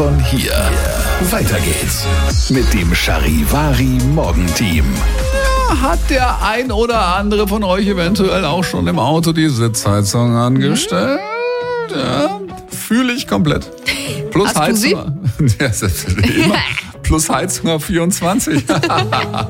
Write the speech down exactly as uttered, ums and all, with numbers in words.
Von hier. Weiter geht's mit dem Charivari Morgenteam. Ja, hat der ein oder andere von euch eventuell auch schon im Auto die Sitzheizung angestellt? Mhm. Ja, fühle ich komplett. Plus Hast Heizung. du sie? Ja, immer. Plus Heizung auf vierundzwanzig.